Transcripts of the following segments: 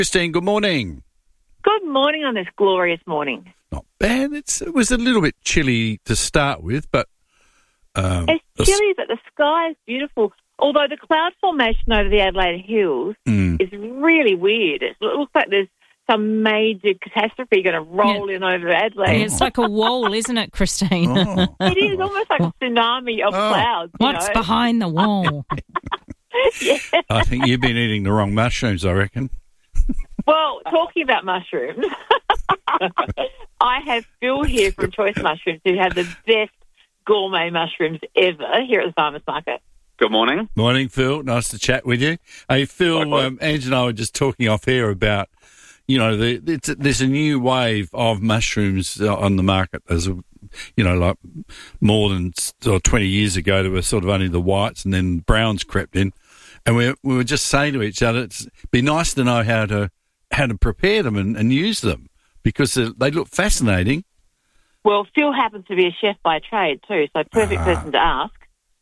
Christine, good morning. Good morning on this glorious morning. Not bad. It was a little bit chilly to start with, but... it's chilly, but the sky is beautiful. Although the cloud formation over the Adelaide Hills is really weird. It looks like there's some major catastrophe going to roll in over Adelaide. It's like a wall, isn't it, Christine? Oh. It is almost like a tsunami of clouds. What's behind the wall? Yeah. I think you've been eating the wrong mushrooms, I reckon. Well, talking about mushrooms, I have Phil here from Choice Mushrooms who have the best gourmet mushrooms ever here at the Farmers Market. Good morning. Morning, Phil. Nice to chat with you. Hey, Phil, Ange and I were just talking off air about, there's a new wave of mushrooms on the market. As like more than 20 years ago, there were sort of only the whites, and then browns crept in. And we were just saying to each other, it'd be nice to know how to prepare them and use them, because they look fascinating. Well, Phil happens to be a chef by trade too, so perfect person to ask.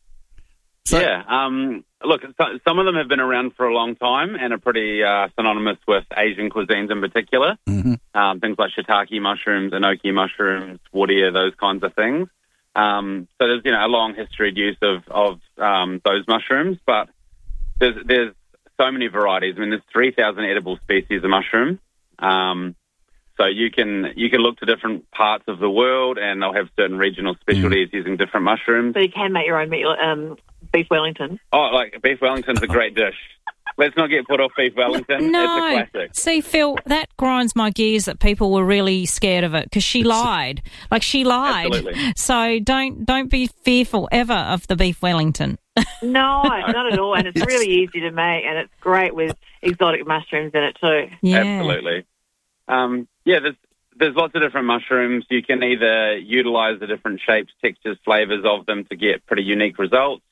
Look, some of them have been around for a long time and are pretty synonymous with Asian cuisines in particular. Mm-hmm. Things like shiitake mushrooms, enoki mushrooms, wudia, those kinds of things. So there's a long history use of those mushrooms, but there's so many varieties. I mean, there's 3,000 edible species of mushroom. So you can look to different parts of the world, and they'll have certain regional specialties using different mushrooms. So you can make your own meat, beef Wellington. Oh, like beef Wellington's a great dish. Let's not get put off beef Wellington. No. It's a classic. See, Phil, that grinds my gears that people were really scared of it because she lied. She lied. Absolutely. So don't be fearful ever of the beef Wellington. No, not at all. And it's really easy to make, and it's great with exotic mushrooms in it too. Yeah. Absolutely. There's lots of different mushrooms. You can either utilise the different shapes, textures, flavours of them to get pretty unique results.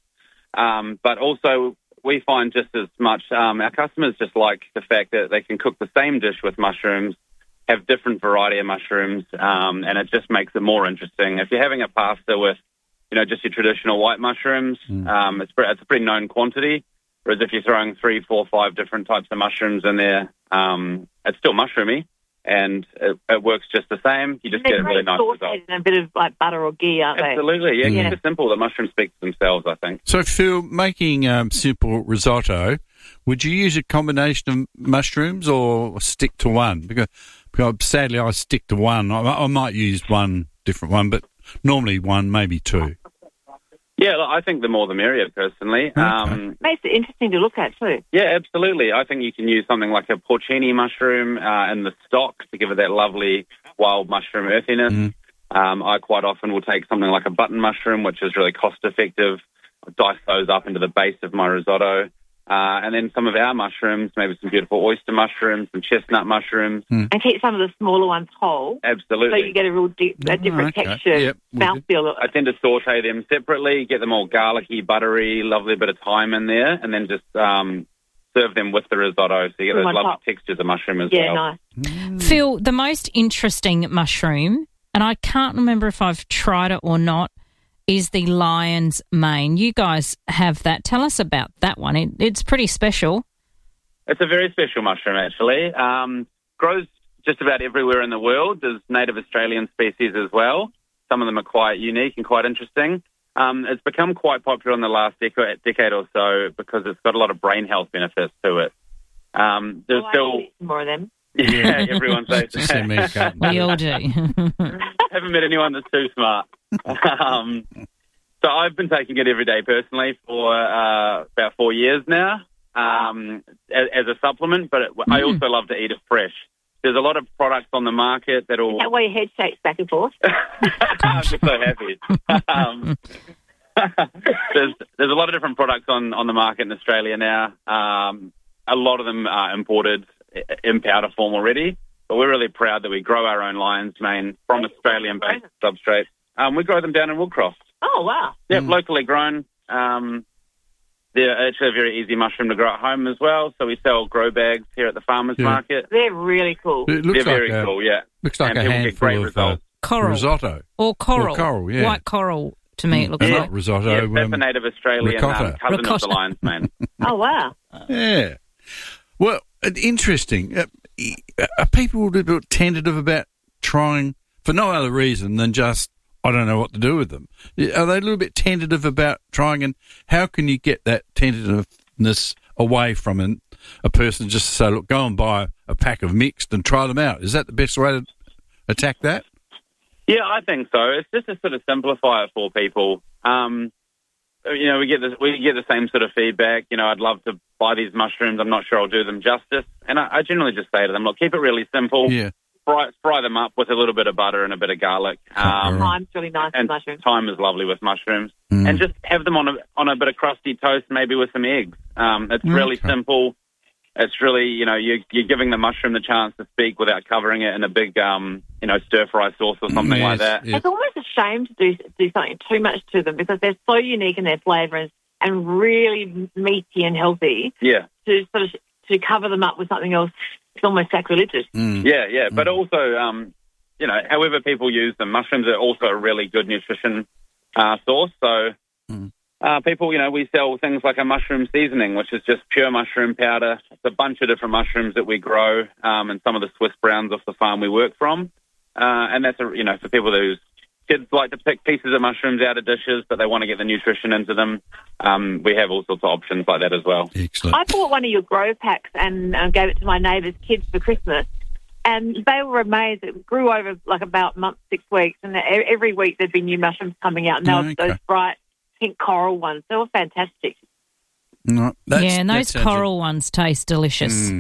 But also, we find just as much, our customers just like the fact that they can cook the same dish with mushrooms, have different variety of mushrooms, and it just makes it more interesting. If you're having a pasta with, just your traditional white mushrooms, it's a pretty known quantity. Whereas if you're throwing 3, 4, 5 different types of mushrooms in there, it's still mushroomy, and it works just the same. You just get a really nice result. And a bit of butter or ghee, aren't they? Absolutely, yeah. Keep it simple. The mushrooms speak for themselves, I think. So, Phil, making simple risotto, would you use a combination of mushrooms or stick to one? Because sadly, I stick to one. I might use one different one, but normally one, maybe two. Yeah, I think the more the merrier, personally. Okay. Makes it interesting to look at too. Yeah, absolutely. I think you can use something like a porcini mushroom in the stock to give it that lovely wild mushroom earthiness. I quite often will take something like a button mushroom, which is really cost-effective, dice those up into the base of my risotto. And then some of our mushrooms, maybe some beautiful oyster mushrooms, some chestnut mushrooms. And keep some of the smaller ones whole. Absolutely. So you get a real different texture, mouthfeel. I tend to saute them separately, get them all garlicky, buttery, lovely bit of thyme in there, and then just serve them with the risotto so you get those lovely textures of mushroom as well. Yeah, nice. Phil, the most interesting mushroom, and I can't remember if I've tried it or not, is the lion's mane. You guys have that. Tell us about that one. It's pretty special. It's a very special mushroom, actually. Grows just about everywhere in the world. There's native Australian species as well. Some of them are quite unique and quite interesting. It's become quite popular in the last decade or so because it's got a lot of brain health benefits to it. There's still more of them. Yeah, everyone says that. We all do. Haven't met anyone that's too smart. So I've been taking it every day personally for about 4 years now as a supplement, but I also love to eat it fresh. There's a lot of products on the market that'll... Is that why your head shakes back and forth? I'm just so happy. There's a lot of different products on the market in Australia now. A lot of them are imported in powder form already, but we're really proud that we grow our own lion's mane from Australian-based substrates. We grow them down in Woodcroft. Oh, wow. Yep, locally grown. They're actually a very easy mushroom to grow at home as well, so we sell grow bags here at the farmers market. They're really cool. They're very cool, yeah. Looks like and a handful of coral. Risotto. Or coral. Or coral, yeah. White coral, to me, it looks like. Not risotto. Yeah, that's a native Australian cousin of the lion's mane. Oh, wow. Yeah. Well, interesting. Are people a bit tentative about trying for no other reason than just, I don't know what to do with them? Are they a little bit tentative about trying, and how can you get that tentativeness away from a person just to say, look, go and buy a pack of mixed and try them out? Is that the best way to attack that? Yeah, I think so. It's just to sort of simplify it for people. We get the same sort of feedback. I'd love to buy these mushrooms. I'm not sure I'll do them justice. And I generally just say to them, look, keep it really simple. Yeah. Fry them up with a little bit of butter and a bit of garlic. Thyme's really nice with mushrooms. Thyme is lovely with mushrooms. And just have them on a bit of crusty toast, maybe with some eggs. It's really simple. It's really, you're giving the mushroom the chance to speak without covering it in a big, stir-fry sauce or something like that. It's almost a shame to do something too much to them because they're so unique in their flavours and really meaty and healthy. Yeah. To cover them up with something else, it's almost sacrilegious. Yeah. But also, however people use them, mushrooms are also a really good nutrition source. So... people, we sell things like a mushroom seasoning, which is just pure mushroom powder. It's a bunch of different mushrooms that we grow, and some of the Swiss browns off the farm we work from. And that's, for people whose kids like to pick pieces of mushrooms out of dishes, but they want to get the nutrition into them. We have all sorts of options like that as well. Excellent. I bought one of your grow packs and gave it to my neighbour's kids for Christmas. And they were amazed. It grew over like about a month, 6 weeks. And every week there'd be new mushrooms coming out. And they were those bright pink coral ones. They were fantastic. No, and those coral ones taste delicious.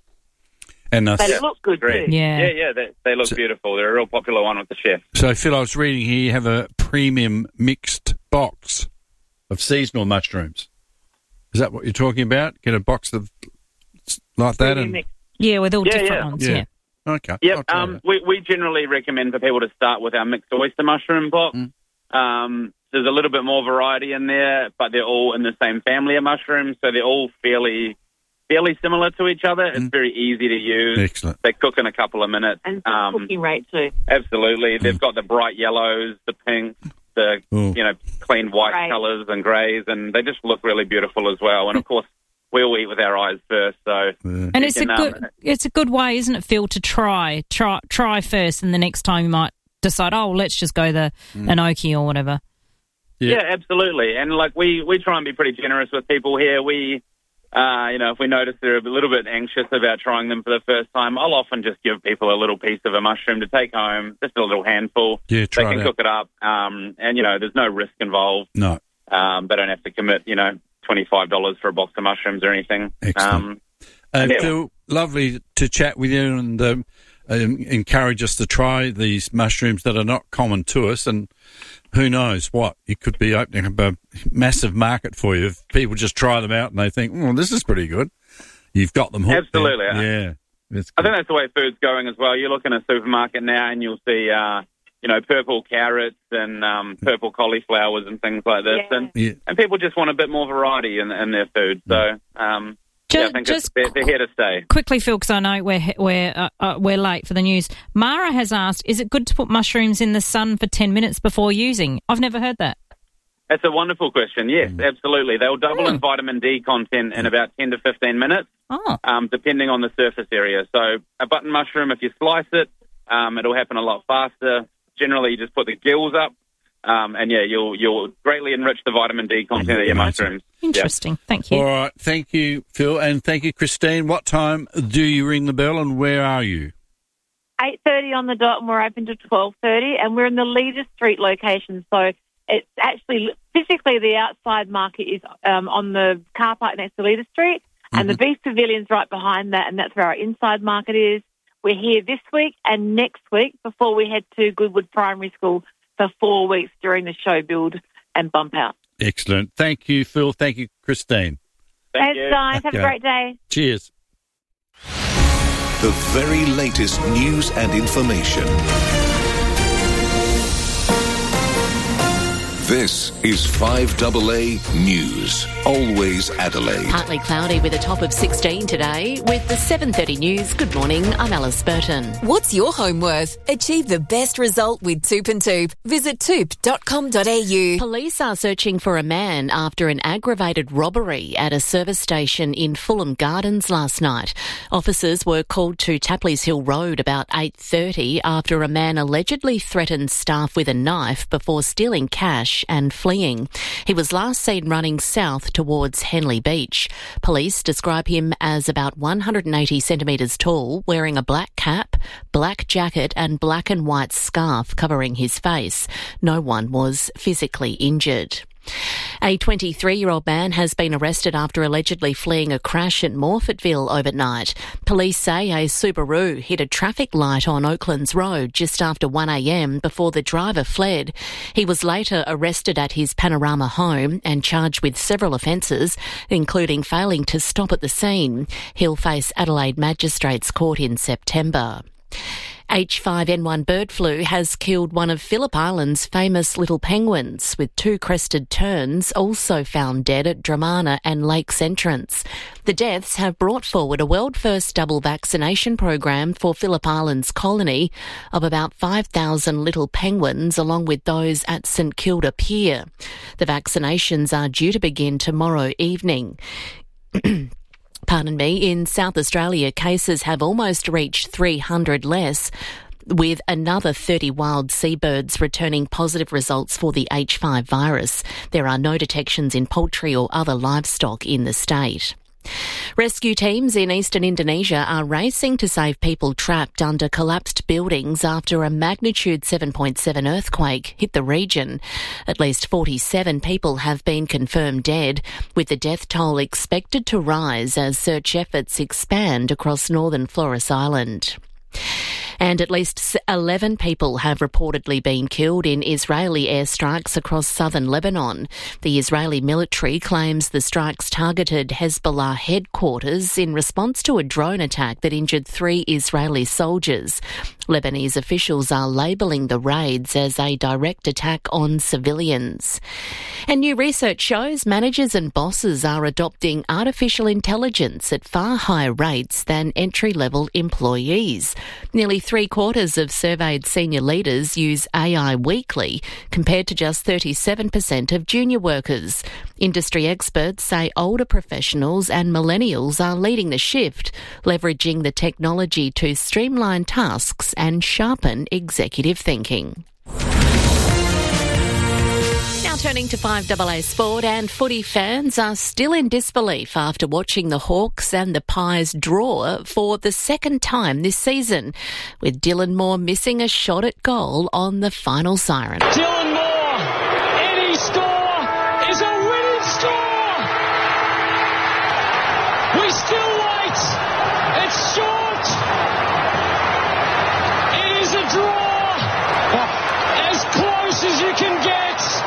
And they look good too. Yeah, they look beautiful. They're a real popular one with the chef. So, Phil, I was reading here you have a premium mixed box of seasonal mushrooms. Is that what you're talking about? Get a box of like that? With all different ones, yeah. Okay. Yep. We generally recommend for people to start with our mixed oyster mushroom box. There's a little bit more variety in there, but they're all in the same family of mushrooms, so they're all fairly similar to each other. It's very easy to use. Excellent. They cook in a couple of minutes. And cooking rate too. Absolutely. They've got the bright yellows, the pinks, the clean white colours and greys, and they just look really beautiful as well. And of course, we all eat with our eyes first, so. And it's a good way, isn't it, Phil, to try first, and the next time you might decide, let's just go the enoki or whatever. Yeah, absolutely. And we try and be pretty generous with people here. We, if we notice they're a little bit anxious about trying them for the first time, I'll often just give people a little piece of a mushroom to take home, just a little handful. Yeah, they can cook it up, and there's no risk involved. No. They don't have to commit, $25 for a box of mushrooms or anything. Excellent. Phil, lovely to chat with you and encourage us to try these mushrooms that are not common to us, and who knows what, you could be opening up a massive market for you if people just try them out and they think, this is pretty good. You've got them hooked. Absolutely. Yeah. I think that's the way food's going as well. You look in a supermarket now and you'll see, purple carrots and purple cauliflowers and things like this. Yeah. And people just want a bit more variety in their food. So, I think they're here to stay. Quickly, Phil, because I know we're late for the news. Mara has asked, is it good to put mushrooms in the sun for 10 minutes before using? I've never heard that. That's a wonderful question. Yes, absolutely. They'll double in vitamin D content in about 10 to 15 minutes, depending on the surface area. So a button mushroom, if you slice it, it'll happen a lot faster. Generally, you just put the gills up, you'll greatly enrich the vitamin D content of your mushrooms. Interesting. Thank you. All right. Thank you, Phil, and thank you, Christine. What time do you ring the bell, and where are you? 8:30 on the dot, and we're open to 12:30, and we're in the Leader Street location. So it's actually physically the outside market is on the car park next to Leader Street, and the Beef Pavilion's right behind that, and that's where our inside market is. We're here this week and next week before we head to Goodwood Primary School for 4 weeks during the show build and bump out. Excellent. Thank you, Phil. Thank you, Christine. Thank you. Guys. Have a great day. Cheers. The very latest news and information. This is 5AA News. Always Adelaide. Partly cloudy with a top of 16 today. With the 7:30 news, good morning, I'm Alice Burton. What's your home worth? Achieve the best result with Toop and Toop. Visit toop.com.au. Police are searching for a man after an aggravated robbery at a service station in Fulham Gardens last night. Officers were called to Tapley's Hill Road about 8:30 after a man allegedly threatened staff with a knife before stealing cash and fleeing. He was last seen running south towards Henley Beach. Police describe him as about 180 centimetres tall, wearing a black cap, black jacket and black and white scarf covering his face. No one was physically injured. A 23-year-old man has been arrested after allegedly fleeing a crash at Morfettville overnight. Police say a Subaru hit a traffic light on Oaklands Road just after 1 a.m. before the driver fled. He was later arrested at his Panorama home and charged with several offences, including failing to stop at the scene. He'll face Adelaide Magistrates Court in September. H5N1 bird flu has killed one of Phillip Island's famous little penguins, with 2 crested terns also found dead at Dramana and Lakes Entrance. The deaths have brought forward a world-first double vaccination program for Phillip Island's colony of about 5,000 little penguins, along with those at St Kilda Pier. The vaccinations are due to begin tomorrow evening. In South Australia, cases have almost reached 300 less, with another 30 wild seabirds returning positive results for the H5 virus. There are no detections in poultry or other livestock in the state. Rescue teams in eastern Indonesia are racing to save people trapped under collapsed buildings after a magnitude 7.7 earthquake hit the region. At least 47 people have been confirmed dead, with the death toll expected to rise as search efforts expand across northern Flores Island. And at least 11 people have reportedly been killed in Israeli airstrikes across southern Lebanon. The Israeli military claims the strikes targeted Hezbollah headquarters in response to a drone attack that injured 3 Israeli soldiers. Lebanese officials are labelling the raids as a direct attack on civilians. And new research shows managers and bosses are adopting artificial intelligence at far higher rates than entry-level employees. Nearly 3/4 of surveyed senior leaders use AI weekly, compared to just 37% of junior workers. Industry experts say older professionals and millennials are leading the shift, leveraging the technology to streamline tasks and sharpen executive thinking. Now turning to 5AA Sport, and footy fans are still in disbelief after watching the Hawks and the Pies draw for the second time this season, with Dylan Moore missing a shot at goal on the final siren. Dylan Moore, any score is a winning score! We still wait, it's short! It is a draw, as close as you can get.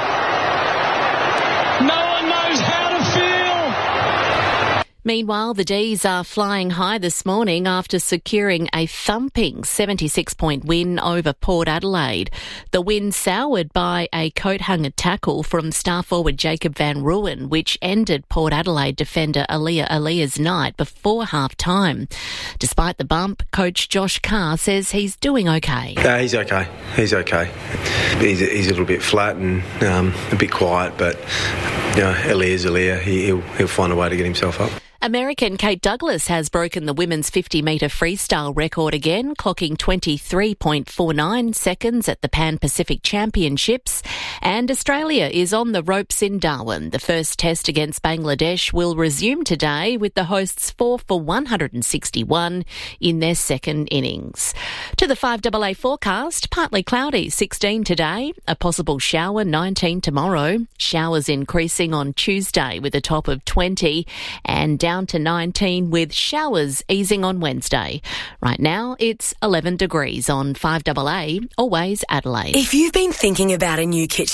No one knows how to feel. Meanwhile, the D's are flying high this morning after securing a thumping 76-point win over Port Adelaide. The win soured by a coat-hanger tackle from star forward Jacob van Rooyen, which ended Port Adelaide defender Alia's night before half-time. Despite the bump, coach Josh Carr says he's doing okay. He's okay. He's okay. He's a little bit flat and a bit quiet, but you know, Alia's Alia. He'll find a way to get himself up. American Kate Douglas has broken the women's 50-metre freestyle record again, clocking 23.49 seconds at the Pan Pacific Championships. And Australia is on the ropes in Darwin. The first test against Bangladesh will resume today, with the hosts 4 for 161 in their second innings. To the 5AA forecast, partly cloudy, 16 today, a possible shower, 19 tomorrow. Showers increasing on Tuesday with a top of 20, and down to 19 with showers easing on Wednesday. Right now, it's 11 degrees on 5AA, always Adelaide. If you've been thinking about a new kitchen,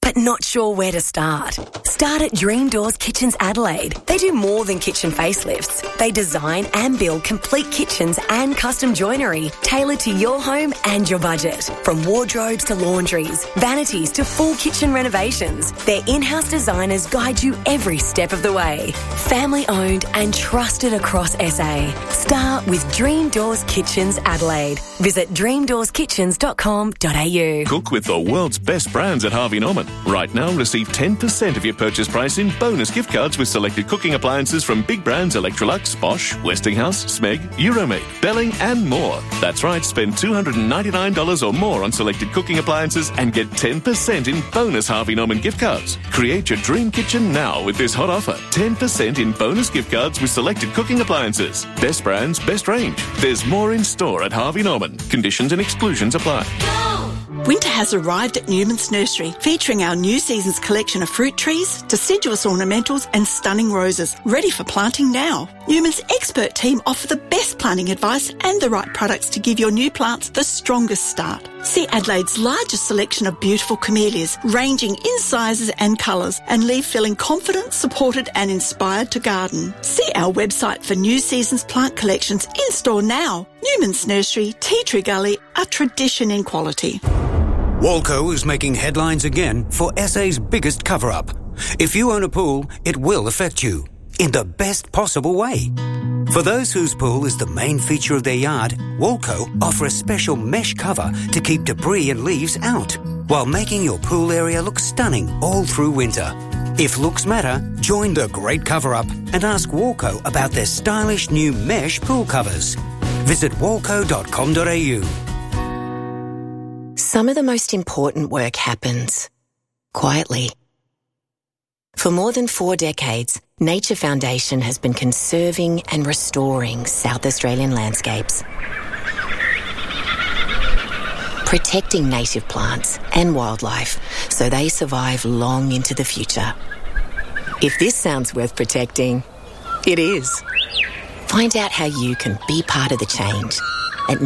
but not sure where to start? Start at Dream Doors Kitchens Adelaide. They do more than kitchen facelifts. They design and build complete kitchens and custom joinery tailored to your home and your budget. From wardrobes to laundries, vanities to full kitchen renovations, their in-house designers guide you every step of the way. Family owned and trusted across SA. Start with Dream Doors Kitchens Adelaide. Visit dreamdoorskitchens.com.au. Cook with the world's best brands at Harvey Norman. Right now, receive 10% of your purchase price in bonus gift cards with selected cooking appliances from big brands Electrolux, Bosch, Westinghouse, Smeg, Euromade, Belling and more. That's right, spend $299 or more on selected cooking appliances and get 10% in bonus Harvey Norman gift cards. Create your dream kitchen now with this hot offer. 10% in bonus gift cards with selected cooking appliances. Best brands, best range. There's more in store at Harvey Norman. Conditions and exclusions apply. Winter has arrived at Newman's Nursery, featuring our new season's collection of fruit trees, deciduous ornamentals and stunning roses, ready for planting now. Newman's expert team offer the best planting advice and the right products to give your new plants the strongest start. See Adelaide's largest selection of beautiful camellias, ranging in sizes and colours, and leave feeling confident, supported and inspired to garden. See our website for new season's plant collections in store now. Newman's Nursery, Tea Tree Gully, a tradition in quality. Walco is making headlines again for SA's biggest cover-up. If you own a pool, it will affect you in the best possible way. For those whose pool is the main feature of their yard, Walco offer a special mesh cover to keep debris and leaves out, while making your pool area look stunning all through winter. If looks matter, join the great cover-up and ask Walco about their stylish new mesh pool covers. Visit walco.com.au. Some of the most important work happens quietly. For more than 4 decades, Nature Foundation has been conserving and restoring South Australian landscapes, protecting native plants and wildlife so they survive long into the future. If this sounds worth protecting, it is. Find out how you can be part of the change at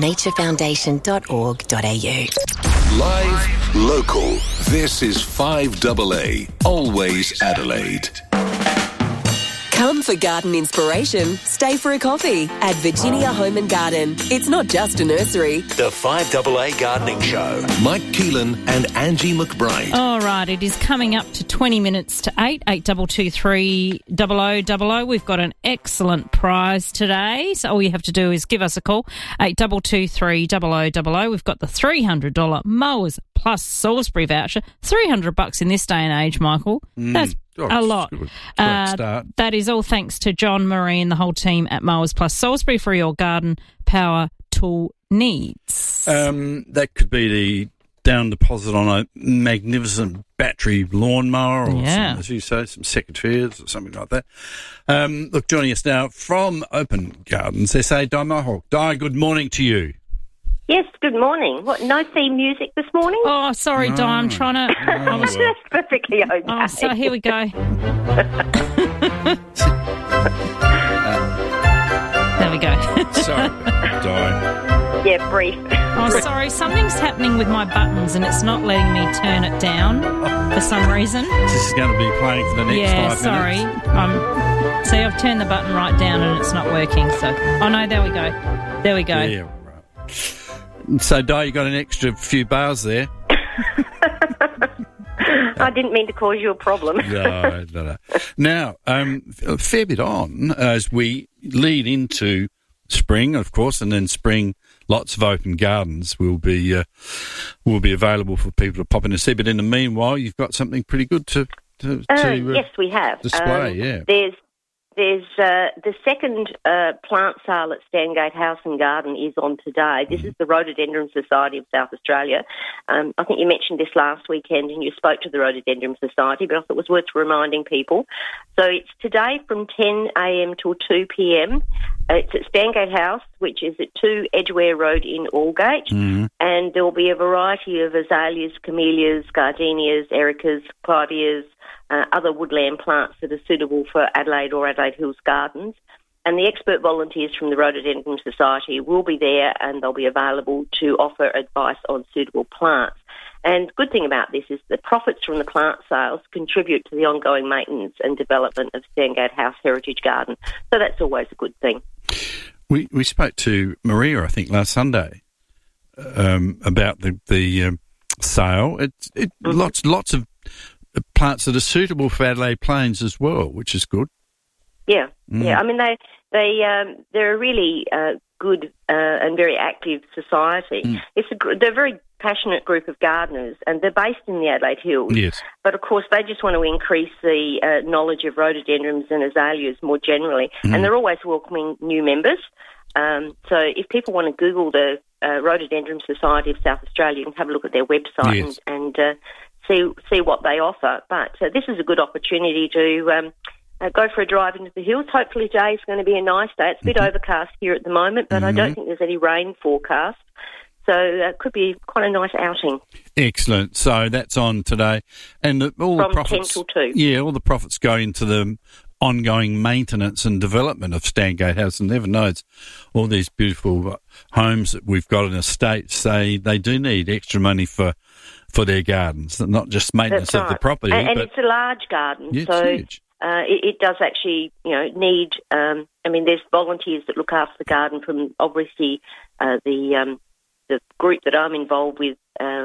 naturefoundation.org.au. Live, local. This is 5AA, always Adelaide. Come for garden inspiration. Stay for a coffee at Virginia Home and Garden. It's not just a nursery. The 5AA Gardening Show. Mike Keelan and Angie McBride. All right, it is coming up to 20 minutes to 8, 8223 0000. We've got an excellent prize today. So all you have to do is give us a call, 8223 0000. We've got the $300 Mowers Plus Salisbury voucher. $300 in this day and age, Michael. That's a lot. Great start. That is all thanks to John, Marie and the whole team at Mowers Plus Salisbury for your garden power tool needs. That could be the down deposit on a magnificent battery lawnmower or, some, as you say, some secateurs or something like that. Look, joining us now from Open Gardens, SA, Di Mohawk. Di, good morning to you. Yes, good morning. What, no theme music this morning? Oh, sorry, Di, I'm trying to... That's perfectly okay. Oh, so here we go. There we go. Sorry, Di. Yeah, brief. Oh, sorry, something's happening with my buttons and it's not letting me turn it down for some reason. This is going to be playing for the next 5 minutes. See, I've turned the button right down and it's not working. So, oh no, there we go. There we go. Yeah, right. So, Di, you got an extra few bars there. I didn't mean to cause you a problem. No. Now, a fair bit on as we lead into spring, of course, and then spring, lots of open gardens will be available for people to pop in and see. But in the meanwhile, you've got something pretty good to yes, we have. Display, There's the second plant sale at Stangate House and Garden is on today. This is the Rhododendron Society of South Australia. I think you mentioned this last weekend and you spoke to the Rhododendron Society, but I thought it was worth reminding people. So it's today from 10 a.m. till 2 p.m. It's at Stangate House, which is at 2 Edgware Road in Aldgate, and there will be a variety of azaleas, camellias, gardenias, ericas, clivias, other woodland plants that are suitable for Adelaide or Adelaide Hills gardens. And the expert volunteers from the Rhododendron Society will be there and they'll be available to offer advice on suitable plants. And the good thing about this is the profits from the plant sales contribute to the ongoing maintenance and development of Stangate House Heritage Garden. So that's always a good thing. We spoke to Maria, I think, last Sunday about the sale. Lots of plants that are suitable for Adelaide Plains as well, which is good. Yeah, yeah. I mean, they're a really good and very active society. They're a very passionate group of gardeners, and they're based in the Adelaide Hills. Yes. But of course, they just want to increase the knowledge of rhododendrons and azaleas more generally, and they're always welcoming new members. So if people want to Google the Rhododendron Society of South Australia, you can have a look at their website and see what they offer. But this is a good opportunity to go for a drive into the hills. Hopefully today is going to be a nice day. It's a bit overcast here at the moment, but I don't think there's any rain forecast. So it could be quite a nice outing. Excellent. So that's on today. And all From the profits, 10 till 2. Yeah, all the profits go into the ongoing maintenance and development of Stangate House. And heaven knows all these beautiful homes that we've got in estates, they do need extra money for their gardens, not just maintenance of the property. And it's a large garden. Yeah, so it's huge. It does actually, need. There's volunteers that look after the garden from obviously the group that I'm involved with.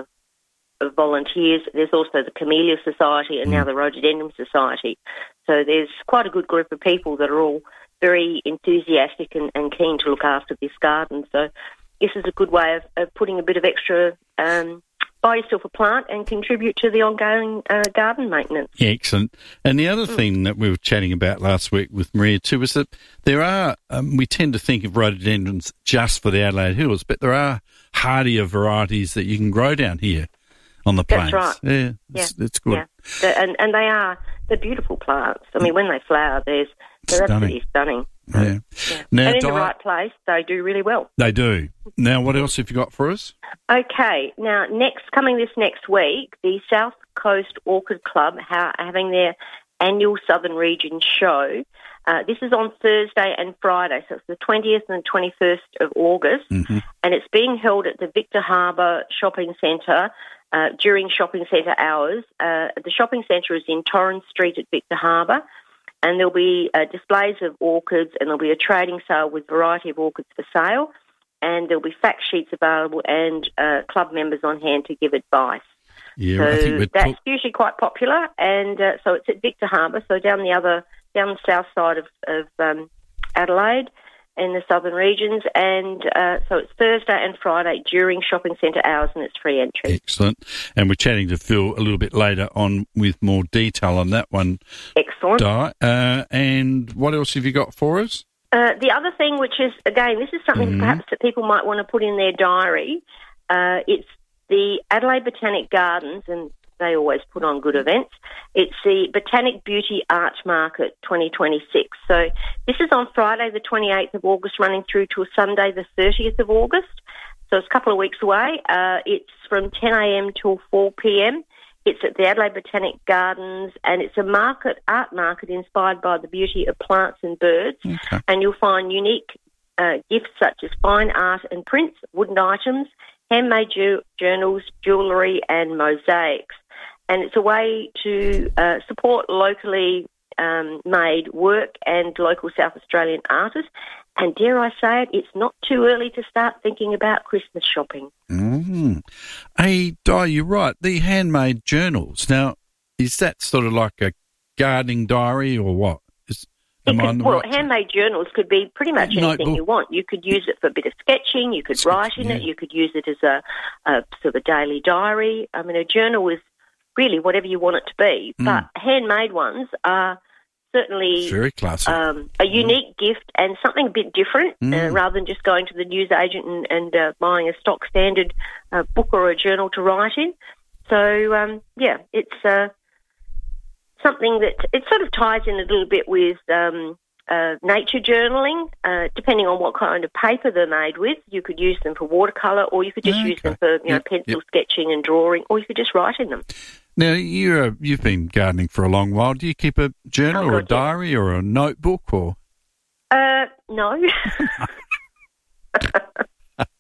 Of volunteers. There's also the Camellia Society and now the Rhododendron Society. So there's quite a good group of people that are all very enthusiastic and keen to look after this garden. So this is a good way of putting a bit of extra. Buy yourself a plant and contribute to the ongoing garden maintenance. Yeah, excellent. And the other thing that we were chatting about last week with Maria too was that there are, we tend to think of rhododendrons just for the Adelaide Hills, but there are hardier varieties that you can grow down here on the plains. That's right. Yeah, it's good. Yeah. And they're beautiful plants. I mean, when they flower, they're absolutely stunning. Yeah. Now, and in the right place, they do really well. They do. Now, what else have you got for us? Okay. Now, coming this next week, the South Coast Orchid Club having their annual Southern Region show. This is on Thursday and Friday, so it's the 20th and 21st of August, and it's being held at the Victor Harbour Shopping Centre during shopping centre hours. The shopping centre is in Torrens Street at Victor Harbour, and there'll be displays of orchids, and there'll be a trading sale with a variety of orchids for sale, and there'll be fact sheets available and club members on hand to give advice. Yeah, so I think that's usually quite popular, and so it's at Victor Harbour, so down the south side of Adelaide in the southern regions, and so it's Thursday and Friday during shopping centre hours, and it's free entry. Excellent. And we're chatting to Phil a little bit later on with more detail on that one. Excellent. And what else have you got for us? The other thing, which is, again, this is something perhaps that people might want to put in their diary, it's the Adelaide Botanic Gardens, and they always put on good events. It's the Botanic Beauty Art Market 2026. So this is on Friday the 28th of August running through to Sunday the 30th of August. So it's a couple of weeks away. It's from 10 a.m. till 4 p.m. It's at the Adelaide Botanic Gardens, and it's a art market inspired by the beauty of plants and birds. Okay. And you'll find unique gifts such as fine art and prints, wooden items, handmade journals, jewellery and mosaics. And it's a way to support locally made work and local South Australian artists. And dare I say it, it's not too early to start thinking about Christmas shopping. Hey, Di, you're right. The handmade journals. Now, is that sort of like a gardening diary or what? Handmade journals could be pretty much anything you want. You could use it for a bit of sketching. You could write in it. You could use it as a sort of a daily diary. I mean, a journal is really whatever you want it to be. But handmade ones are certainly very classy. A unique gift and something a bit different rather than just going to the newsagent and buying a stock standard book or a journal to write in. So, it's something that it sort of ties in a little bit with nature journaling. Depending on what kind of paper they're made with, you could use them for watercolour, or you could just use them for pencil sketching and drawing, or you could just write in them. Now, you've been gardening for a long while. Do you keep a journal or a diary or a notebook or? No.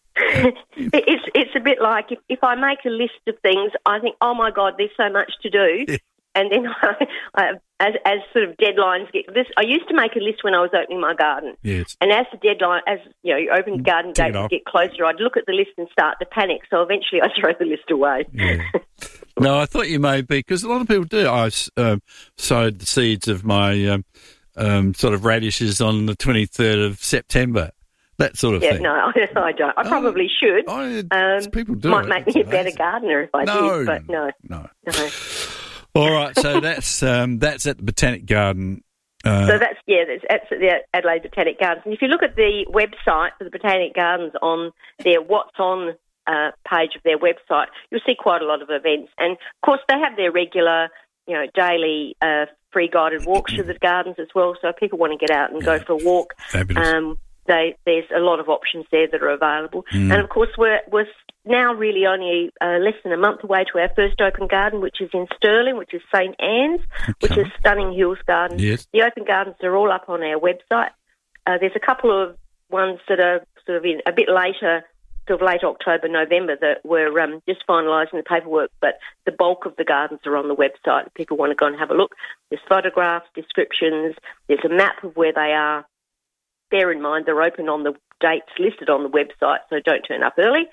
It's a bit like if I make a list of things, I think, oh my God, there's so much to do. Yeah. And then as sort of deadlines get this, I used to make a list when I was opening my garden. Yes. And as the deadline, you open garden dates get closer, I'd look at the list and start to panic. So eventually I throw the list away. Yeah. No, I thought you may be, because a lot of people do. I sowed the seeds of my sort of radishes on the 23rd of September. That sort of thing. No, I don't. I probably should. People do. Might make me a better gardener if I did, but no. All right, so that's at the Botanic Garden. So that's at the Adelaide Botanic Gardens. And if you look at the website for the Botanic Gardens on their What's On page of their website, you'll see quite a lot of events. And, of course, they have their regular, daily free guided walks through the gardens as well. So if people want to get out and go for a walk, fabulous. There's a lot of options there that are available. And, of course, we're now really only less than a month away to our first open garden, which is in Stirling, which is St Anne's, which is Stunning Hills Garden. Yes. The open gardens are all up on our website. There's a couple of ones that are sort of in a bit later, sort of late October, November, that we're just finalising the paperwork, but the bulk of the gardens are on the website. If people want to go and have a look, there's photographs, descriptions, there's a map of where they are. Bear in mind, they're open on the dates listed on the website, so don't turn up early.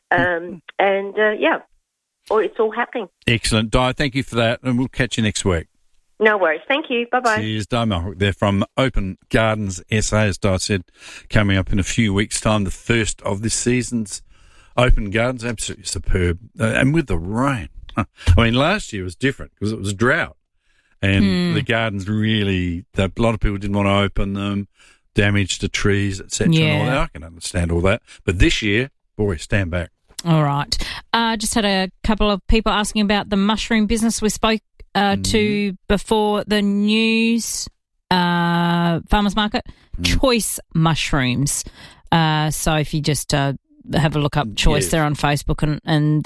It's all happening. Excellent. Di, thank you for that, and we'll catch you next week. No worries. Thank you. Bye-bye. Cheers. Di Mulherick there from Open Gardens SA, as Di said, coming up in a few weeks' time, the first of this season's Open Gardens. Absolutely superb. And with the rain. I mean, last year was different because it was drought, and the gardens really, a lot of people didn't want to open them. Damage to trees, etc. And all that. I can understand all that. But this year, boy, stand back. All right. Just had a couple of people asking about the mushroom business we spoke to before the news. Farmers Market, Choice Mushrooms. So if you just have a look up Choice, they're on Facebook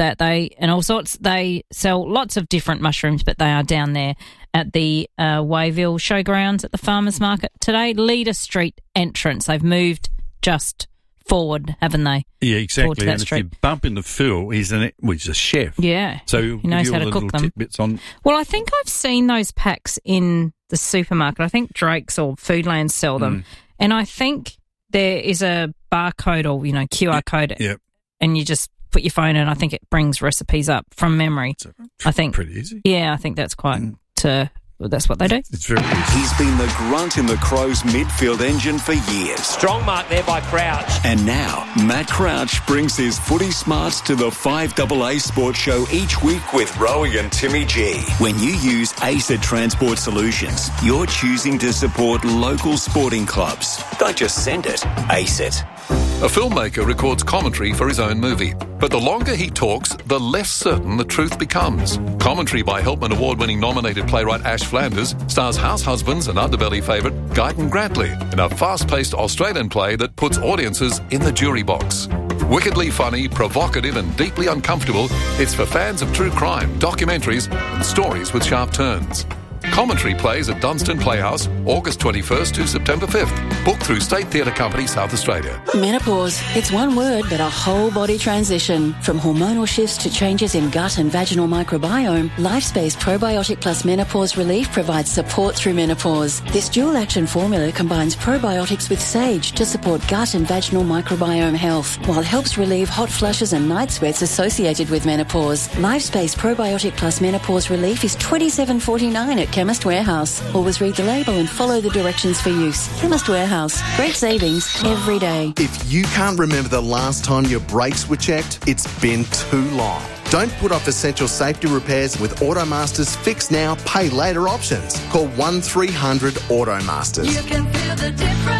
and all sorts. They sell lots of different mushrooms, but they are down there at the Wayville Showgrounds at the Farmers Market today. Leader Street entrance. They've moved just forward, haven't they? Yeah, exactly. And if you bump into Phil, he's a chef. Yeah. So he knows how to cook them. On. Well, I think I've seen those packs in the supermarket. I think Drake's or Foodland sell them. And I think there is a barcode or, QR code. Yep. And you just put your phone in. I think it brings recipes up from memory. I think pretty easy. Yeah, I think that's quite... that's what they do. It's very easy. He's been the grunt in the Crows midfield engine for years. Strong mark there by Crouch. And now, Matt Crouch brings his footy smarts to the 5AA Sports Show each week with Rowie and Timmy G. When you use ACET Transport Solutions, you're choosing to support local sporting clubs. Don't just send it, ACET. A filmmaker records commentary for his own movie, but the longer he talks, the less certain the truth becomes. Commentary by Helpman Award-winning nominated playwright Ash Flanders stars house husbands and underbelly favourite Guyton Grantley in a fast-paced Australian play that puts audiences in the jury box. Wickedly funny, provocative and deeply uncomfortable, it's for fans of true crime, documentaries and stories with sharp turns. Commentary plays at Dunstan Playhouse, August 21st to September 5th. Booked through State Theatre Company, South Australia. Menopause. It's one word, but a whole body transition. From hormonal shifts to changes in gut and vaginal microbiome, LifeSpace Probiotic Plus Menopause Relief provides support through menopause. This dual-action formula combines probiotics with sage to support gut and vaginal microbiome health, while helps relieve hot flushes and night sweats associated with menopause. LifeSpace Probiotic Plus Menopause Relief is $27.49 at Chemist Warehouse. Always read the label and follow the directions for use. Chemist Warehouse. Great savings every day. If you can't remember the last time your brakes were checked, it's been too long. Don't put off essential safety repairs with Automaster's Fix Now, Pay Later options. Call 1300 Automasters. You can feel the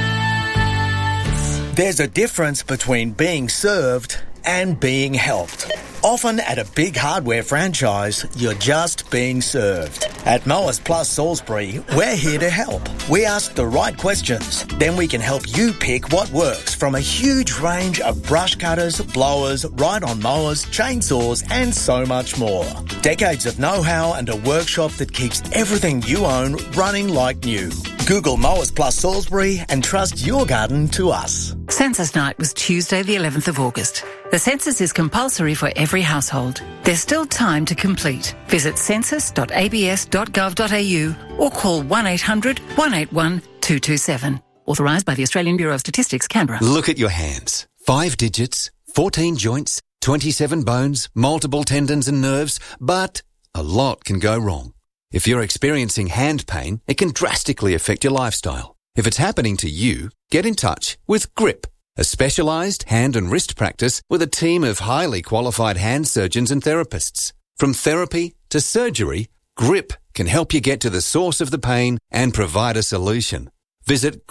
difference. There's a difference between being served and being helped. Often at a big hardware franchise, you're just being served. At Mowers Plus Salisbury, we're here to help. We ask the right questions, then we can help you pick what works from a huge range of brush cutters, blowers, ride-on mowers, chainsaws and so much more. Decades of know-how and a workshop that keeps everything you own running like new. Google Mowers Plus Salisbury and trust your garden to us. Census night was Tuesday the 11th of August. The census is compulsory for every household. There's still time to complete. Visit census.abs.gov.au or call 1800 181 227. Authorised by the Australian Bureau of Statistics, Canberra. Look at your hands. 5 digits, 14 joints, 27 bones, multiple tendons and nerves, but a lot can go wrong. If you're experiencing hand pain, it can drastically affect your lifestyle. If it's happening to you, get in touch with GRIP, a specialised hand and wrist practice with a team of highly qualified hand surgeons and therapists. From therapy to surgery, GRIP can help you get to the source of the pain and provide a solution. Visit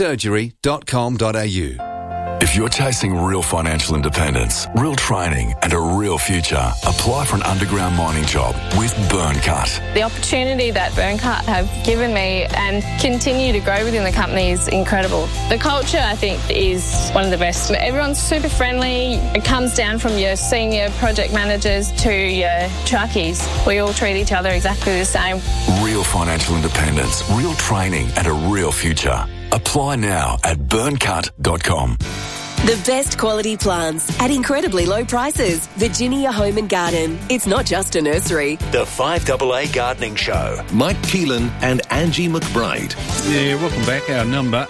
gripsurgery.com.au. If you're chasing real financial independence, real training and a real future, apply for an underground mining job with Burncut. The opportunity that Burncut have given me and continue to grow within the company is incredible. The culture, I think, is one of the best. Everyone's super friendly. It comes down from your senior project managers to your truckies. We all treat each other exactly the same. Real financial independence, real training and a real future. Apply now at burncut.com. The best quality plants at incredibly low prices. Virginia Home and Garden. It's not just a nursery. The 5AA Gardening Show. Mike Keelan and Angie McBride. Yeah, welcome back. Our number,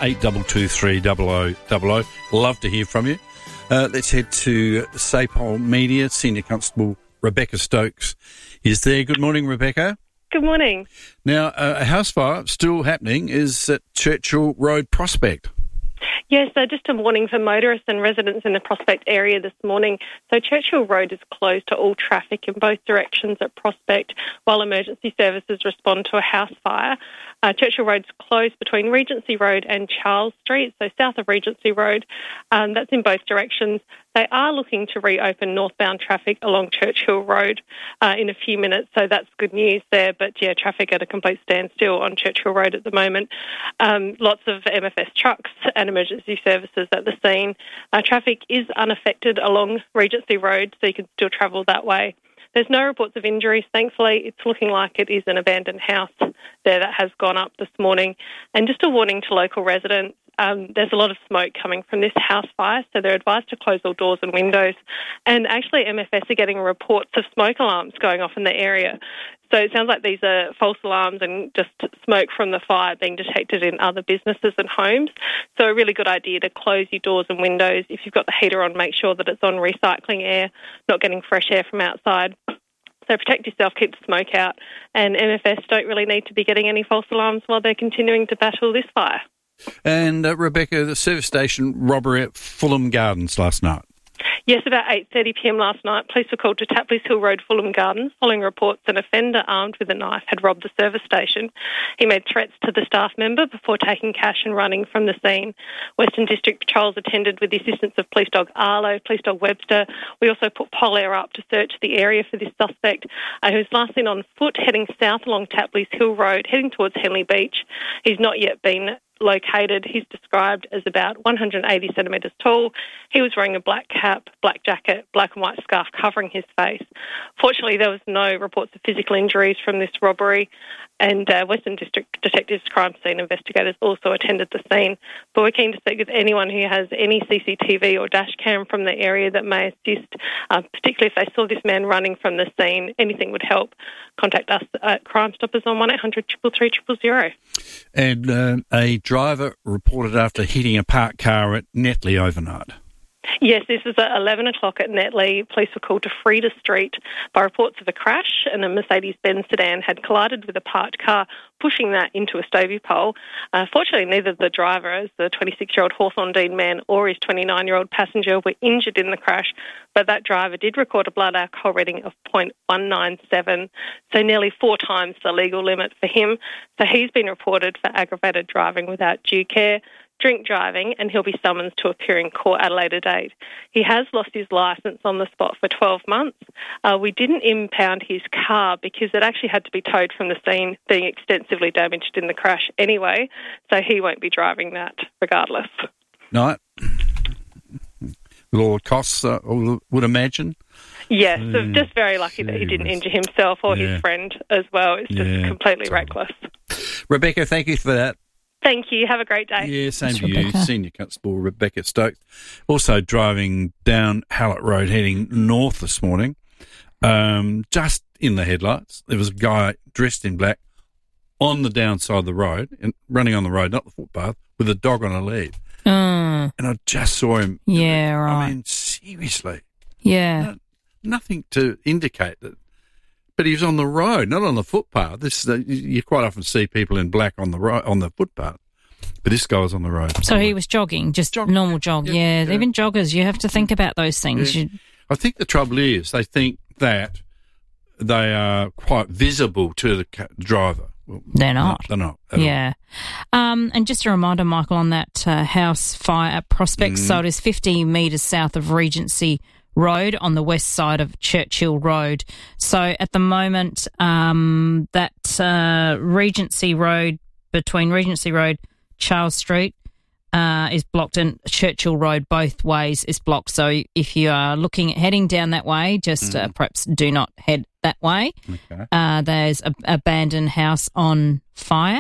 82230000. Love to hear from you. Let's head to Sapole Media. Senior Constable Rebecca Stokes is there. Good morning, Rebecca. Good morning. Now, a house fire still happening is at Churchill Road Prospect. Yes, so just a warning for motorists and residents in the Prospect area this morning. So Churchill Road is closed to all traffic in both directions at Prospect while emergency services respond to a house fire. Churchill Road's closed between Regency Road and Charles Street, so south of Regency Road. That's in both directions. They are looking to reopen northbound traffic along Churchill Road in a few minutes, so that's good news there. But, yeah, traffic at a complete standstill on Churchill Road at the moment. Lots of MFS trucks and emergency services at the scene. Traffic is unaffected along Regency Road, so you can still travel that way. There's no reports of injuries, thankfully. It's looking like it is an abandoned house there that has gone up this morning. And just a warning to local residents, there's a lot of smoke coming from this house fire, so they're advised to close all doors and windows. And actually MFS are getting reports of smoke alarms going off in the area. So it sounds like these are false alarms and just smoke from the fire being detected in other businesses and homes. So a really good idea to close your doors and windows. If you've got the heater on, make sure that it's on recycling air, not getting fresh air from outside. So protect yourself, keep the smoke out. And MFS don't really need to be getting any false alarms while they're continuing to battle this fire. And Rebecca, the service station robbery at Fulham Gardens last night. Yes, about 8:30pm last night, police were called to Tapley's Hill Road, Fulham Gardens, following reports an offender armed with a knife had robbed the service station. He made threats to the staff member before taking cash and running from the scene. Western District Patrols attended with the assistance of Police Dog Arlo, Police Dog Webster. We also put Polair up to search the area for this suspect, who was last seen on foot heading south along Tapley's Hill Road, heading towards Henley Beach. He's not yet been located. He's described as about 180 centimetres tall. He was wearing a black cap, black jacket, black and white scarf covering his face. Fortunately, there was no reports of physical injuries from this robbery, and Western District Detectives Crime Scene Investigators also attended the scene. But we're keen to speak with anyone who has any CCTV or dash cam from the area that may assist, particularly if they saw this man running from the scene. Anything would help. Contact us at Crime Stoppers on 1-800-333-000. And a driver reported after hitting a parked car at Netley overnight. Yes, this was at 11 o'clock at Netley. Police were called to Freda Street by reports of a crash, and a Mercedes-Benz sedan had collided with a parked car, pushing that into a stovey pole. Fortunately, neither the driver, as the 26-year-old Hawthorne Dean man, or his 29-year-old passenger were injured in the crash, but that driver did record a blood alcohol reading of 0.197, so nearly 4 times the legal limit for him. So he's been reported for aggravated driving without due care, drink driving, and he'll be summoned to appear in court at a later date. He has lost his licence on the spot for 12 months. We didn't impound his car because it actually had to be towed from the scene, being extensively damaged in the crash anyway, so he won't be driving that regardless. No. With all the costs, I would imagine. Yes, so just very lucky that he didn't injure himself or his friend as well. It's just completely reckless. Rebecca, thank you for that. Thank you. Have a great day. Yeah, same Thanks, to you. Rebecca. Senior Constable Rebecca Stokes. Also driving down Hallett Road heading north this morning. Just in the headlights, there was a guy dressed in black on the downside of the road, and running on the road, not the footpath, with a dog on a lead. And I just saw him. Yeah, right. I mean, seriously. Yeah. Nothing to indicate that. But he was on the road, not on the footpath. You quite often see people in black on the footpath. But this guy was on the road. So he was jogging, just normal jog. Yeah, even joggers, you have to think about those things. Yeah. I think the trouble is they think that they are quite visible to the driver. Well, they're not. They're not. At all. And just a reminder, Michael, on that house fire at Prospect. So it is 50 metres south of Regency Road on the west side of Churchill Road. So at the moment, that Regency Road, between Regency Road, Charles Street, is blocked, and Churchill Road both ways is blocked. So if you are looking at heading down that way, just perhaps do not head that way. Okay. There's an abandoned house on fire.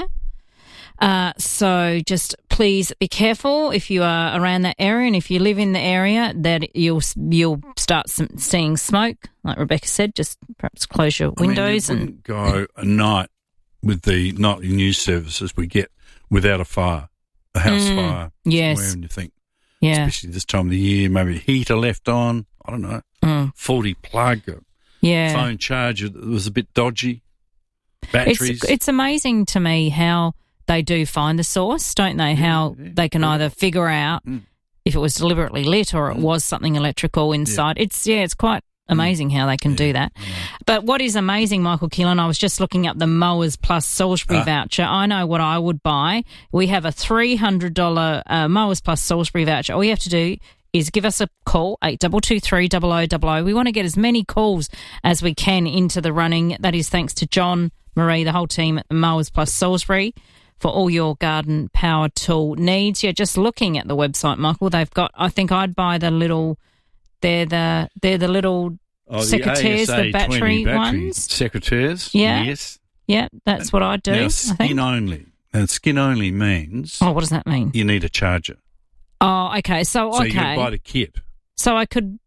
So just please be careful if you are around that area, and if you live in the area, that you'll start seeing smoke. Like Rebecca said, just perhaps close your windows. You wouldn't go a night with the nightly news services we get without a fire, a house fire. Yes. Somewhere, and you think, yeah, especially this time of the year, maybe a heater left on, I don't know, faulty plug, phone charger that was a bit dodgy, batteries. It's amazing to me how they do find the source, don't they? How they can either figure out if it was deliberately lit or it was something electrical inside. It's quite amazing how they can do that. But what is amazing, Michael Keelan, I was just looking up the Mowers Plus Salisbury voucher. I know what I would buy. We have a $300 Mowers Plus Salisbury voucher. All you have to do is give us a call, 8223 0000. We want to get as many calls as we can into the running. That is thanks to John, Marie, the whole team at the Mowers Plus Salisbury, for all your garden power tool needs. Yeah, just looking at the website, Michael, they've got, I think I'd buy the little, they're the little secateurs, the battery ones. Secateurs, yeah. Yes. Yeah, that's what I'd do. Now, skin only. Now, skin only means... Oh, what does that mean? You need a charger. Oh, okay. So you can buy the kit. So I could...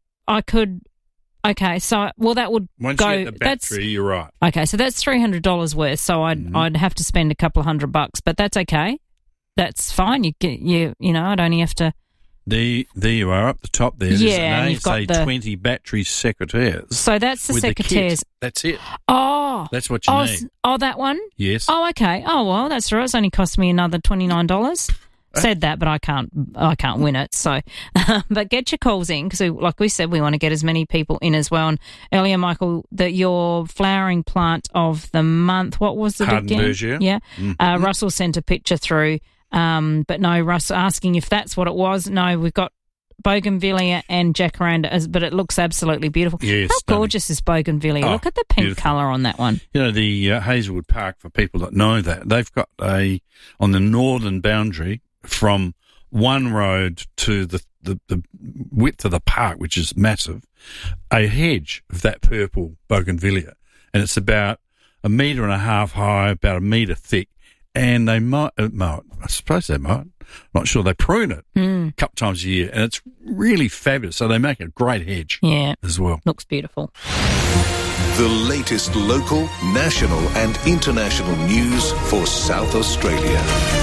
Okay, so, well, that would Once go... you get the battery, you're right. Okay, so that's $300 worth, so I'd have to spend a couple of $100, but that's okay. That's fine. You know, I'd only have to... There you are up the top there. Yeah, there's an ASA 20 battery secateurs. So that's the secateurs. That's it. Oh. That's what you need. Oh, that one? Yes. Oh, okay. Oh, well, that's right. It's only cost me another $29. Said that, but I can't win it. So, but get your calls in, because like we said, we want to get as many people in as well. And earlier, Michael, your flowering plant of the month, what was it again? Hardenbergia. Yeah. Russell sent a picture through. But no, Russ asking if that's what it was. No, we've got bougainvillea and jacaranda, but it looks absolutely beautiful. Yes, how gorgeous is bougainvillea? Look at the pink colour on that one. You know, the Hazelwood Park, for people that know that, they've got on the northern boundary from one road to the width of the park, which is massive, a hedge of that purple bougainvillea. And it's about 1.5 metres high, about 1 metre thick. And they might, I suppose they might, not sure, they prune it a couple times a year, and it's really fabulous. So they make a great hedge as well. Looks beautiful. The latest local, national and international news for South Australia.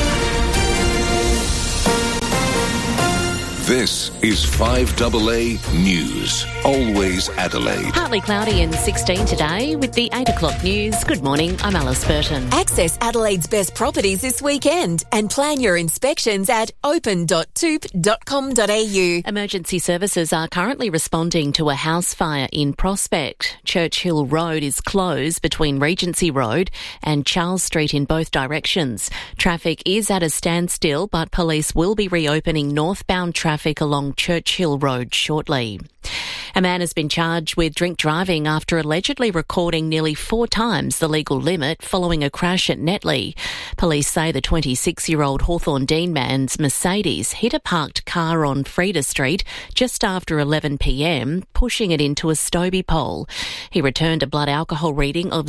This is 5AA News. Always Adelaide. Partly cloudy and 16 today with the 8 o'clock news. Good morning, I'm Alice Burton. Access Adelaide's best properties this weekend and plan your inspections at open.toop.com.au. Emergency services are currently responding to a house fire in Prospect. Churchill Road is closed between Regency Road and Charles Street in both directions. Traffic is at a standstill, but police will be reopening northbound traffic traffic along Churchill Road shortly. A man has been charged with drink driving after allegedly recording nearly 4 times the legal limit following a crash at Netley. Police say the 26-year-old Hawthorne Dean man's Mercedes hit a parked car on Frieda Street just after 11 p.m, pushing it into a Stobie pole. He returned a blood alcohol reading of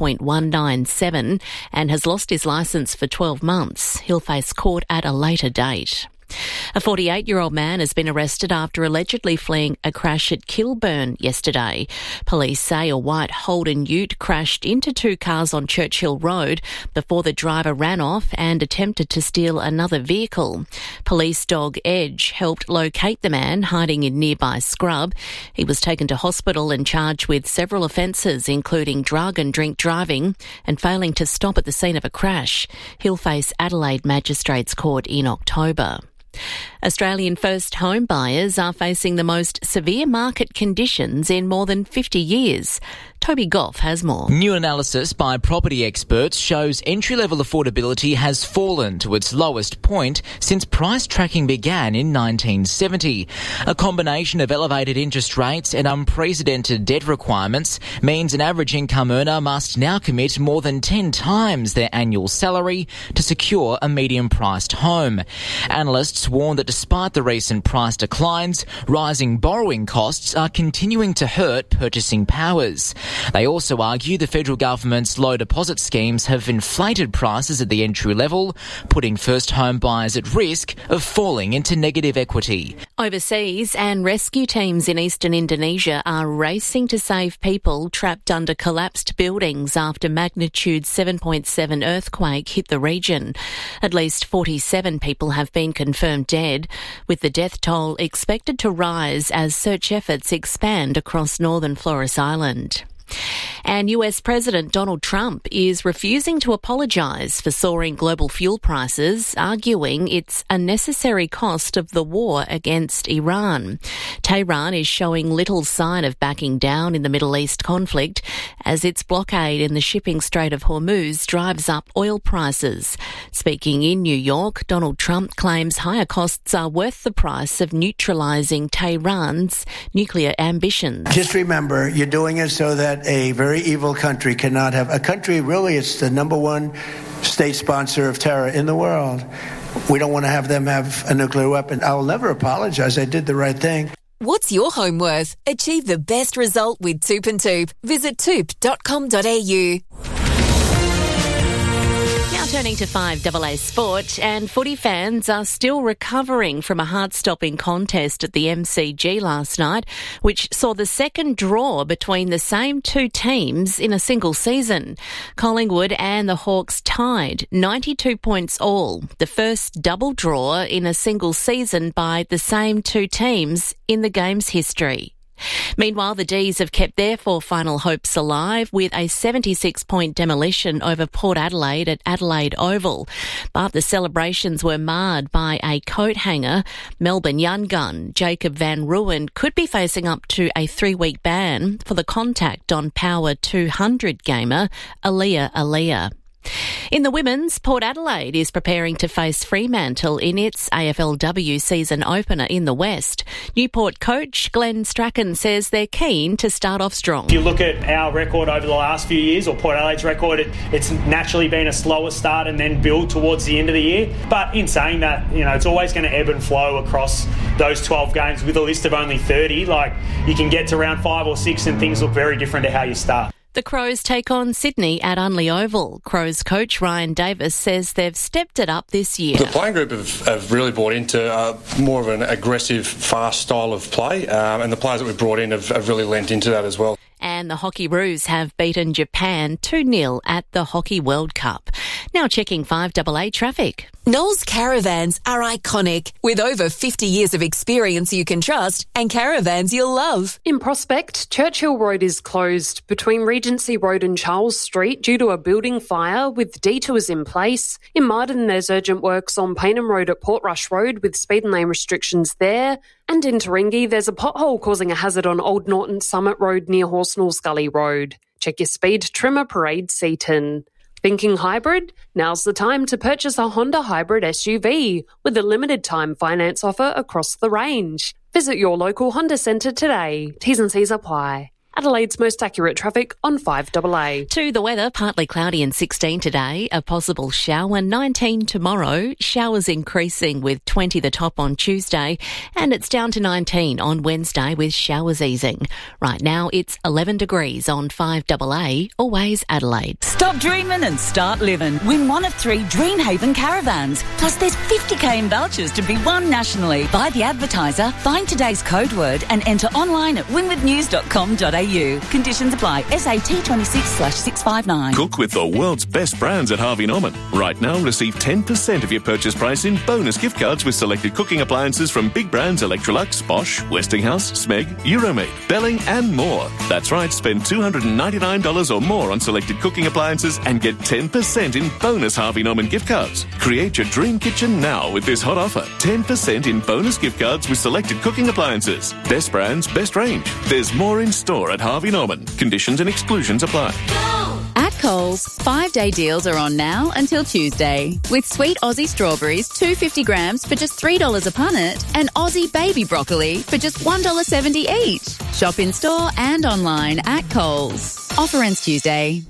0.197 and has lost his licence for 12 months. He'll face court at a later date. A 48-year-old man has been arrested after allegedly fleeing a crash at Kilburn yesterday. Police say a white Holden ute crashed into 2 cars on Churchill Road before the driver ran off and attempted to steal another vehicle. Police dog Edge helped locate the man hiding in nearby scrub. He was taken to hospital and charged with several offences, including drug and drink driving and failing to stop at the scene of a crash. He'll face Adelaide Magistrates Court in October. Australian first home buyers are facing the most severe market conditions in more than 50 years. Toby Goff has more. New analysis by property experts shows entry-level affordability has fallen to its lowest point since price tracking began in 1970. A combination of elevated interest rates and unprecedented debt requirements means an average income earner must now commit more than 10 times their annual salary to secure a medium-priced home. Analysts warn that despite the recent price declines, rising borrowing costs are continuing to hurt purchasing powers. They also argue the federal government's low deposit schemes have inflated prices at the entry level, putting first home buyers at risk of falling into negative equity. Overseas, and rescue teams in eastern Indonesia are racing to save people trapped under collapsed buildings after magnitude 7.7 earthquake hit the region. At least 47 people have been confirmed dead, with the death toll expected to rise as search efforts expand across northern Flores Island. And US President Donald Trump is refusing to apologise for soaring global fuel prices, arguing it's a necessary cost of the war against Iran. Tehran is showing little sign of backing down in the Middle East conflict as its blockade in the shipping Strait of Hormuz drives up oil prices. Speaking in New York, Donald Trump claims higher costs are worth the price of neutralising Tehran's nuclear ambitions. Just remember, you're doing it so that a very evil country cannot have a country. Really, it's the number one state sponsor of terror in the world. We don't want to have them have a nuclear weapon. I'll never apologize. I did the right thing. What's your home worth? Achieve the best result with Toop and Toop. Visit toop.com.au. Now turning to 5AA Sport, and footy fans are still recovering from a heart-stopping contest at the MCG last night, which saw the second draw between the same 2 teams in a single season. Collingwood and the Hawks tied 92 points all, the first double draw in a single season by the same 2 teams in the game's history. Meanwhile, the D's have kept their 4 final hopes alive with a 76-point demolition over Port Adelaide at Adelaide Oval. But the celebrations were marred by a coat hanger. Melbourne young gun Jacob Van Rooyen could be facing up to a 3-week ban for the contact on Power 200 gamer Aaliyah. In the women's, Port Adelaide is preparing to face Fremantle in its AFLW season opener in the West. Newport coach Glenn Strachan says they're keen to start off strong. If you look at our record over the last few years, or Port Adelaide's record, it's naturally been a slower start and then build towards the end of the year. But in saying that, it's always going to ebb and flow across those 12 games with a list of only 30. Like, you can get to round 5 or 6 and things look very different to how you start. The Crows take on Sydney at Unley Oval. Crows coach Ryan Davis says they've stepped it up this year. The playing group have really bought into more of an aggressive, fast style of play, and the players that we've brought in have really lent into that as well. And the Hockey Roos have beaten Japan 2-0 at the Hockey World Cup. Now checking 5AA traffic. Knowles Caravans are iconic, with over 50 years of experience you can trust and caravans you'll love. In Prospect, Churchill Road is closed between Regency Road and Charles Street due to a building fire with detours in place. In Marden, there's urgent works on Paynham Road at Portrush Road with speed and lane restrictions there. And in Taringi, there's a pothole causing a hazard on Old Norton Summit Road near Horsnells Gully Road. Check your speed, Trimmer Parade Seaton. Thinking hybrid? Now's the time to purchase a Honda Hybrid SUV with a limited time finance offer across the range. Visit your local Honda Centre today. T's and C's apply. Adelaide's most accurate traffic on 5AA. To the weather, partly cloudy and 16 today, a possible shower 19 tomorrow, showers increasing with 20 the top on Tuesday, and it's down to 19 on Wednesday with showers easing. Right now it's 11 degrees on 5AA, always Adelaide. Stop dreaming and start living. Win one of 3 Dreamhaven caravans. Plus there's 50k in vouchers to be won nationally. Buy the advertiser, find today's code word and enter online at winwithnews.com.au. Conditions apply. SAT 26/659. Cook with the world's best brands at Harvey Norman. Right now, receive 10% of your purchase price in bonus gift cards with selected cooking appliances from big brands Electrolux, Bosch, Westinghouse, Smeg, Euromaid, Belling and more. That's right, spend $299 or more on selected cooking appliances and get 10% in bonus Harvey Norman gift cards. Create your dream kitchen now with this hot offer. 10% in bonus gift cards with selected cooking appliances. Best brands, best range. There's more in store at Harvey Norman. Conditions and exclusions apply. At Coles, 5-day deals are on now until Tuesday. With sweet Aussie strawberries, 250 grams for just $3 a punnet, and Aussie baby broccoli for just $1.70 each. Shop in store and online at Coles. Offer ends Tuesday.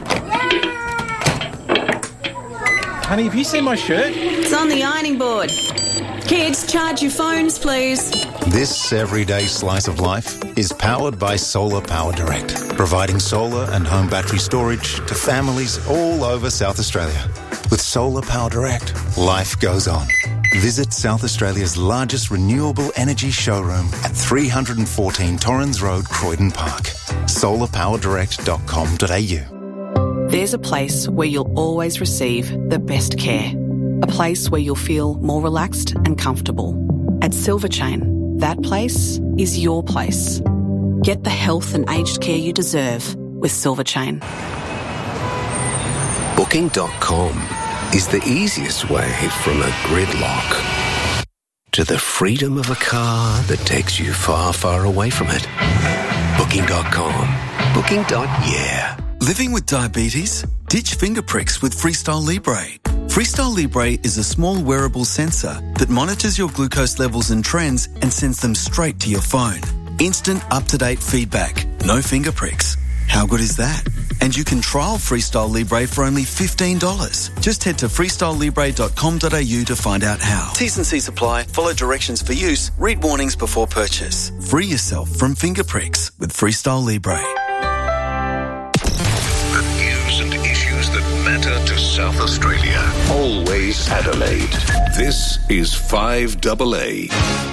Honey, have you seen my shirt? It's on the ironing board. Kids, charge your phones, please. This everyday slice of life is powered by Solar Power Direct, providing solar and home battery storage to families all over South Australia. With Solar Power Direct, life goes on. Visit South Australia's largest renewable energy showroom at 314 Torrens Road, Croydon Park. solarpowerdirect.com.au. There's a place where you'll always receive the best care. A place where you'll feel more relaxed and comfortable. At Silver Chain, that place is your place. Get the health and aged care you deserve with Silver Chain. Booking.com is the easiest way from a gridlock to the freedom of a car that takes you far, far away from it. Booking.com. Booking.yeah. Living with diabetes? Ditch finger pricks with Freestyle Libre. Freestyle Libre is a small wearable sensor that monitors your glucose levels and trends and sends them straight to your phone. Instant, up-to-date feedback. No finger pricks. How good is that? And you can trial Freestyle Libre for only $15. Just head to freestylelibre.com.au to find out how. T's and C's apply. Follow directions for use. Read warnings before purchase. Free yourself from finger pricks with Freestyle Libre. The news and issues that matter to South Australia. Always Adelaide. This is 5AA.